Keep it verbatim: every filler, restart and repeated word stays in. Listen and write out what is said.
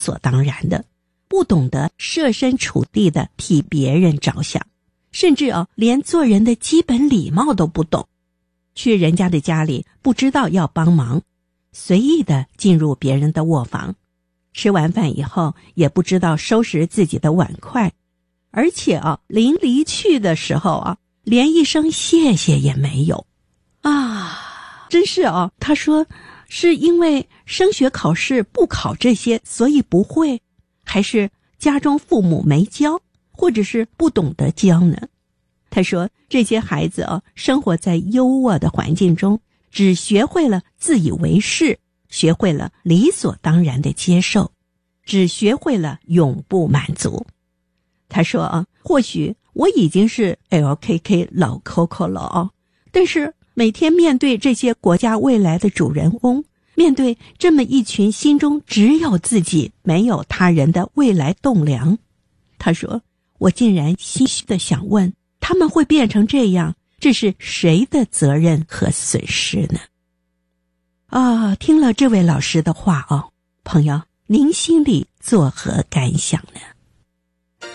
所当然的，不懂得设身处地的替别人着想，甚至哦，连做人的基本礼貌都不懂。去人家的家里不知道要帮忙，随意的进入别人的卧房，吃完饭以后也不知道收拾自己的碗筷，而且啊，临离去的时候啊，连一声谢谢也没有啊！真是啊，他说是因为升学考试不考这些，所以不会，还是家中父母没教，或者是不懂得教呢？他说这些孩子啊，生活在优渥的环境中，只学会了自以为是，学会了理所当然的接受，只学会了永不满足。他说啊，或许我已经是 L K K 老 Coco 了哦，但是每天面对这些国家未来的主人翁，面对这么一群心中只有自己没有他人的未来栋梁，他说我竟然心虚地想问，他们会变成这样，这是谁的责任和损失呢？啊，听了这位老师的话哦，朋友，您心里作何感想呢？